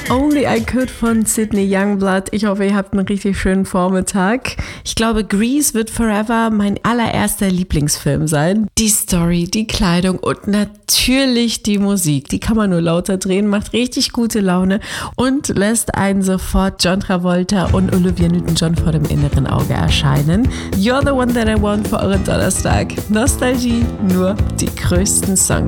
Only I Could von Sydney Youngblood. Ich hoffe, ihr habt einen richtig schönen Vormittag. Ich glaube, Grease wird forever mein allererster Lieblingsfilm sein. Die Story, die Kleidung und natürlich die Musik. Die kann man nur lauter drehen, macht richtig gute Laune und lässt einen sofort John Travolta und Olivia Newton-John vor dem inneren Auge erscheinen. You're the one that I want für euren Donnerstag. Nostalgie, nur die größten Songs.